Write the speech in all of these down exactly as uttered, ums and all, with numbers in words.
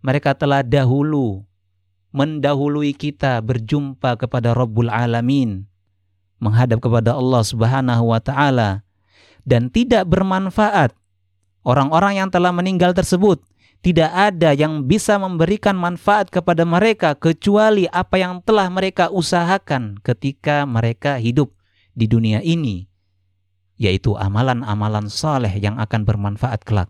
mereka telah dahulu mendahului kita berjumpa kepada Rabbul Alamin, menghadap kepada Allah Subhanahu wa taala, dan tidak bermanfaat. Orang-orang yang telah meninggal tersebut tidak ada yang bisa memberikan manfaat kepada mereka kecuali apa yang telah mereka usahakan ketika mereka hidup di dunia ini, yaitu amalan-amalan saleh yang akan bermanfaat kelak.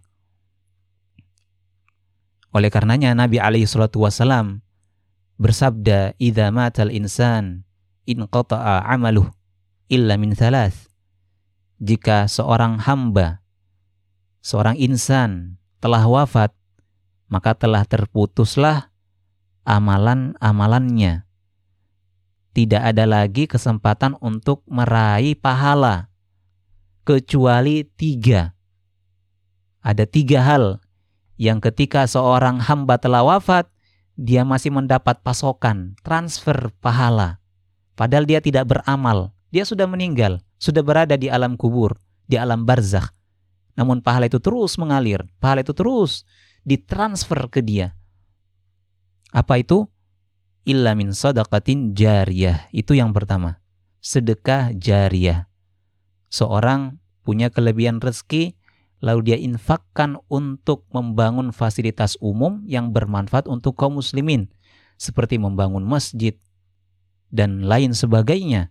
Oleh karenanya Nabi alaihi salatu wasalam bersabda, "Idza matal insan inqata'a 'amaluhu illa min thalath." Jika seorang hamba, seorang insan telah wafat, maka telah terputuslah amalan-amalannya. Tidak ada lagi kesempatan untuk meraih pahala kecuali tiga. Ada tiga hal yang ketika seorang hamba telah wafat, dia masih mendapat pasokan, transfer pahala. Padahal dia tidak beramal. Dia sudah meninggal, sudah berada di alam kubur, di alam barzakh. Namun pahala itu terus mengalir, pahala itu terus ditransfer ke dia. Apa itu? Illa min sadaqatin jariyah. Itu yang pertama. Sedekah jariyah. Seorang punya kelebihan rezeki, lalu dia infakkan untuk membangun fasilitas umum yang bermanfaat untuk kaum muslimin, seperti membangun masjid dan lain sebagainya.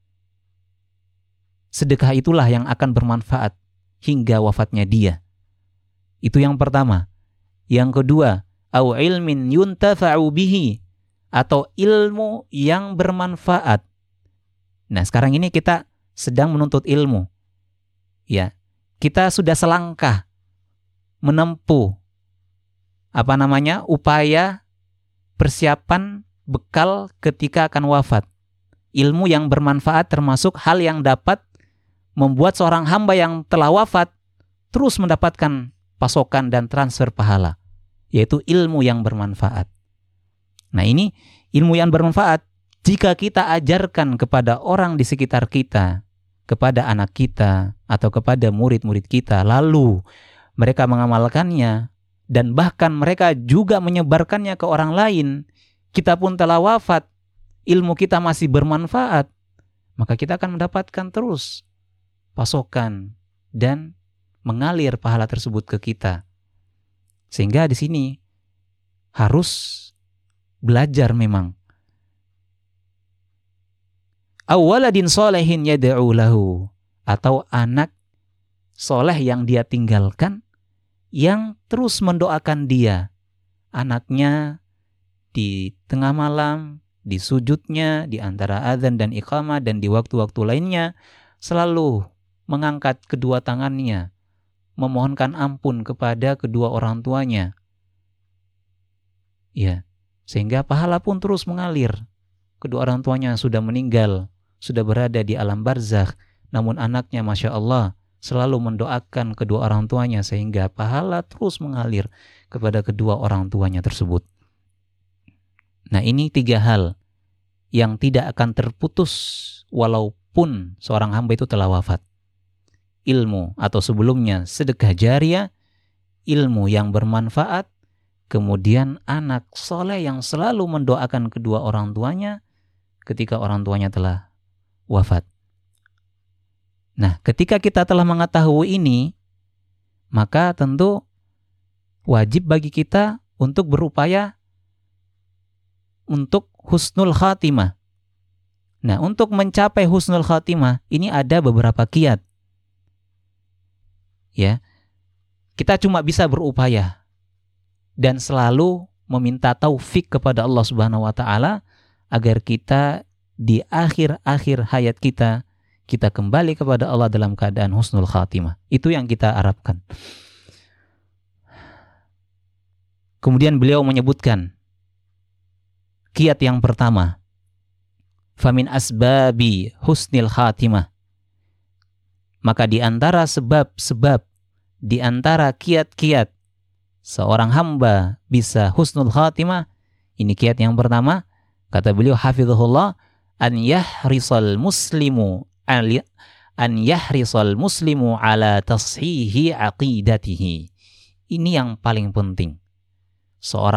Sedekah itulah yang akan bermanfaat hingga wafatnya dia. Itu yang pertama. Yang kedua, au ilmin yuntafa'u bihi, atau ilmu yang bermanfaat. Nah, sekarang ini kita sedang menuntut ilmu. Ya, kita sudah selangkah menempuh apa namanya? upaya persiapan bekal ketika akan wafat. Ilmu yang bermanfaat termasuk hal yang dapat membuat seorang hamba yang telah wafat terus mendapatkan pasokan dan transfer pahala, yaitu ilmu yang bermanfaat. Nah, ini ilmu yang bermanfaat jika kita ajarkan kepada orang di sekitar kita, kepada anak kita atau kepada murid-murid kita, lalu mereka mengamalkannya dan bahkan mereka juga menyebarkannya ke orang lain, kita pun telah wafat, ilmu kita masih bermanfaat, maka kita akan mendapatkan terus pasokan dan mengalir pahala tersebut ke kita. Sehingga di sini harus belajar memang. Awaladin solehin yad'u lahu, atau anak soleh yang dia tinggalkan yang terus mendoakan dia. Anaknya di tengah malam, di sujudnya, di antara azan dan iqamah dan di waktu-waktu lainnya selalu mengangkat kedua tangannya, memohonkan ampun kepada kedua orang tuanya. Ya, sehingga pahala pun terus mengalir. Kedua orang tuanya sudah meninggal, sudah berada di alam barzakh, namun anaknya Masya Allah selalu mendoakan kedua orang tuanya sehingga pahala terus mengalir kepada kedua orang tuanya tersebut. Nah, ini tiga hal yang tidak akan terputus walaupun seorang hamba itu telah wafat. Ilmu atau sebelumnya sedekah jariyah, ilmu yang bermanfaat, kemudian anak soleh yang selalu mendoakan kedua orang tuanya ketika orang tuanya telah wafat. Nah, ketika kita telah mengetahui ini, maka tentu wajib bagi kita untuk berupaya untuk husnul khatimah. Nah, untuk mencapai husnul khatimah ini ada beberapa kiat. Ya, kita cuma bisa berupaya dan selalu meminta taufik kepada Allah Subhanahu wa taala agar kita di akhir-akhir hayat kita kita kembali kepada Allah dalam keadaan husnul khatimah. Itu yang kita harapkan. Kemudian beliau menyebutkan kiat yang pertama, famin asbabi husnil khatimah. Maka di antara sebab-sebab, di antara kiat-kiat seorang hamba bisa husnul khatimah, ini kiat yang pertama, kata beliau hafizahullah, an yahrisal muslimu an yahrisal muslimu ala tashihi aqidatihi. Ini yang paling penting. Seorang